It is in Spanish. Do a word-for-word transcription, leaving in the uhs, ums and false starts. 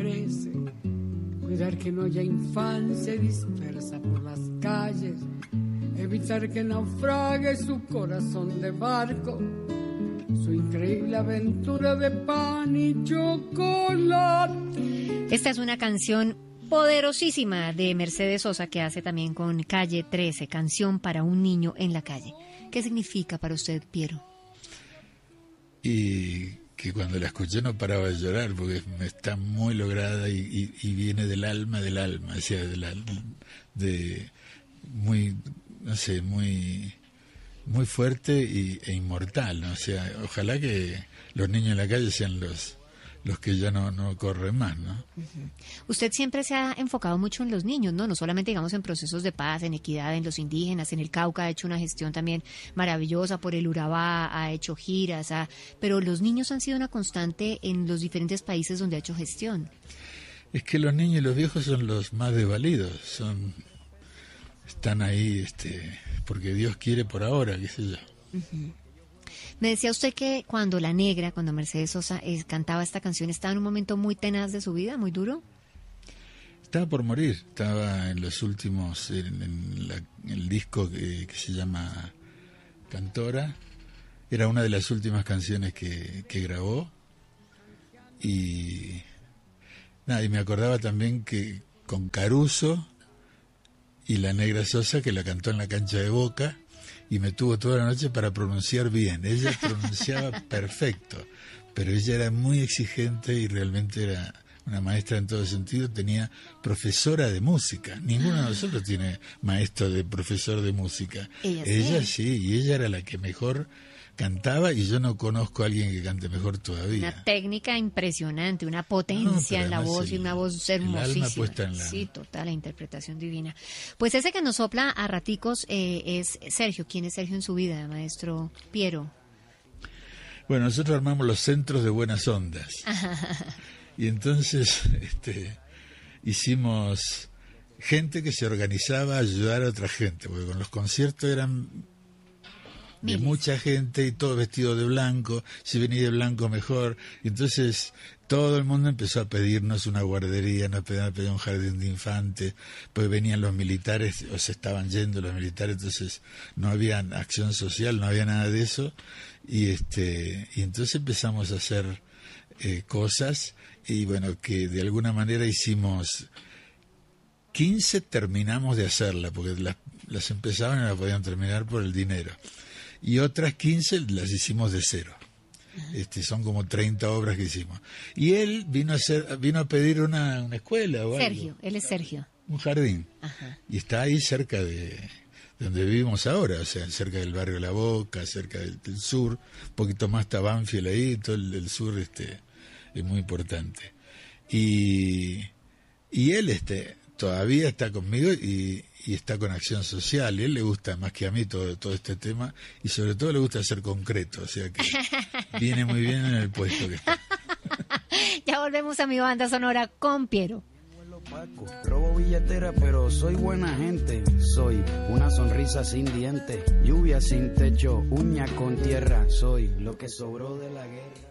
crece, cuidar que no haya infancia dispersa por las calles, evitar que naufrague su corazón de barco, su increíble aventura de pan y chocolate. Esta es una canción poderosísima de Mercedes Sosa que hace también con Calle trece, Canción para un niño en la calle. ¿Qué significa para usted, Piero? Y que cuando la escuché no paraba de llorar porque está muy lograda y, y, y viene del alma del alma, o sea, de, la, de muy, no sé, muy muy fuerte y, e inmortal, ¿no? O sea, ojalá que los niños en la calle sean los los que ya no, no corren más, ¿no? Uh-huh. Usted siempre se ha enfocado mucho en los niños, ¿no? No solamente, digamos, en procesos de paz, en equidad, en los indígenas, en el Cauca, ha hecho una gestión también maravillosa, por el Urabá, ha hecho giras, ha... pero los niños han sido una constante en los diferentes países donde ha hecho gestión. Es que los niños y los viejos son los más desvalidos, son... están ahí, este, porque Dios quiere por ahora, qué sé yo. Uh-huh. Me decía usted que cuando La Negra, cuando Mercedes Sosa eh, cantaba esta canción, estaba en un momento muy tenaz de su vida, muy duro. Estaba por morir, estaba en los últimos, en, en, la, en el disco que, que se llama Cantora, era una de las últimas canciones que, que grabó, y nada, y me acordaba también que con Caruso y La Negra Sosa, que la cantó en la cancha de Boca, y me tuvo toda la noche para pronunciar bien. Ella pronunciaba perfecto, pero ella era muy exigente y realmente era una maestra en todo sentido. Tenía profesora de música. Ninguno de nosotros tiene maestro de profesor de música. Ella, ella sí. sí, y ella era la que mejor cantaba, y yo no conozco a alguien que cante mejor todavía. Una técnica impresionante, una potencia no, en la voz el, y una voz hermosísima. El alma puesta en la... Sí, total, la interpretación divina. Pues ese que nos sopla a raticos eh, es Sergio. ¿Quién es Sergio en su vida, maestro Piero? Bueno, nosotros armamos los centros de buenas ondas. Y entonces este, hicimos gente que se organizaba a ayudar a otra gente, porque con los conciertos eran... de Miles. Mucha gente y todo vestido de blanco, si venía de blanco mejor, y entonces todo el mundo empezó a pedirnos una guardería, nos pedían a pedir un jardín de infantes, pues venían los militares, o se estaban yendo los militares, entonces no había acción social, no había nada de eso, y este y entonces empezamos a hacer eh, cosas, y bueno, que de alguna manera hicimos quince, terminamos de hacerla, porque las, las empezaban y no las podían terminar por el dinero. Y otras quince las hicimos de cero. Este, son como treinta obras que hicimos. Y él vino a hacer, vino a pedir una, una escuela o Sergio, algo. él es Sergio. Un jardín. Ajá. Y está ahí cerca de, de donde vivimos ahora, o sea, cerca del barrio La Boca, cerca del, del sur, un poquito más está Banfield ahí, todo el, el sur este es muy importante. Y, y él este todavía está conmigo y, y está con Acción Social, y a él le gusta más que a mí todo, todo este tema, y sobre todo le gusta ser concreto, o sea que viene muy bien en el puesto que está. Ya volvemos a mi banda sonora con Piero. Robo billetera, pero soy buena gente. Soy una sonrisa sin dientes, lluvia sin techo, uña con tierra. Soy lo que sobró de la guerra.